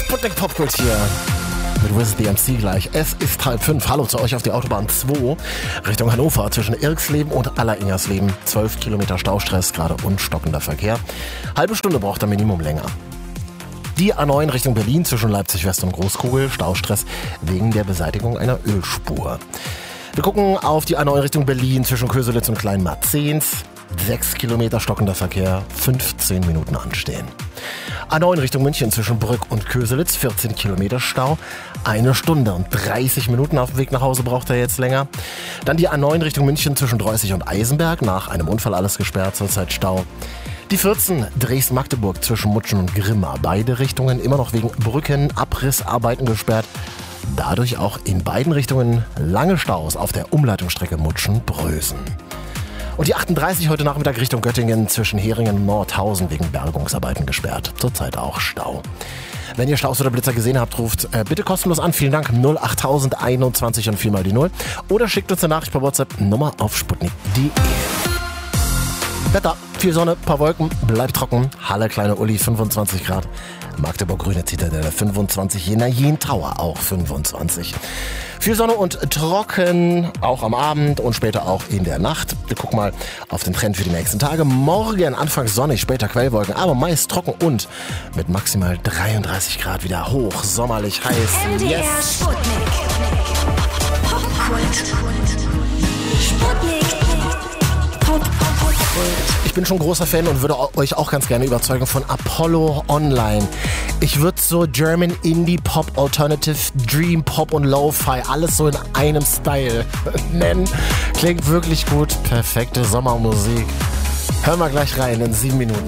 Sputnik Popkultur mit Wiz the MC gleich. Es ist 4:30. Hallo zu euch auf die Autobahn 2 Richtung Hannover zwischen Irksleben und Alleringersleben. 12 Kilometer Staustress gerade und stockender Verkehr. Halbe Stunde braucht er Minimum länger. Die A9 Richtung Berlin zwischen Leipzig West und Großkugel. Staustress wegen der Beseitigung einer Ölspur. Wir gucken auf die A9 Richtung Berlin zwischen Köselitz und Kleinmarzens. 6 Kilometer stockender Verkehr, 15 Minuten anstehen. A9 Richtung München zwischen Brück und Köselitz, 14 Kilometer Stau, 1 Stunde und 30 Minuten auf dem Weg nach Hause braucht er jetzt länger. Dann die A9 Richtung München zwischen Dreußig und Eisenberg, nach einem Unfall alles gesperrt, zurzeit Stau. Die 14 Dresden-Magdeburg zwischen Mutschen und Grimma, beide Richtungen immer noch wegen Brückenabrissarbeiten gesperrt. Dadurch auch in beiden Richtungen lange Staus auf der Umleitungsstrecke Mutschen-Brösen. Und die 38 heute Nachmittag Richtung Göttingen zwischen Heringen und Nordhausen wegen Bergungsarbeiten gesperrt. Zurzeit auch Stau. Wenn ihr Staus oder Blitzer gesehen habt, ruft bitte kostenlos an. Vielen Dank. 08021 und 4 mal die 0. Oder schickt uns eine Nachricht per WhatsApp. Nummer auf sputnik.de. Wetter, viel Sonne, paar Wolken, bleibt trocken. Halle, Kleine Uli, 25 Grad. Magdeburg, Grüne Zitadelle, 25. Jena, Jen Tower, auch 25. Viel Sonne und trocken, auch am Abend und später auch in der Nacht. Wir gucken mal auf den Trend für die nächsten Tage. Morgen anfangs sonnig, später Quellwolken, aber meist trocken und mit maximal 33 Grad wieder hoch, sommerlich heiß. MDR Sputnik. Popkult. Sputnik. Popkult. Ich bin schon großer Fan und würde euch auch ganz gerne überzeugen von Apollo Online. Ich würde so German Indie Pop, Alternative, Dream Pop und Lo-Fi, alles so in einem Style nennen. Klingt wirklich gut. Perfekte Sommermusik. Hören wir gleich rein in 7 Minuten.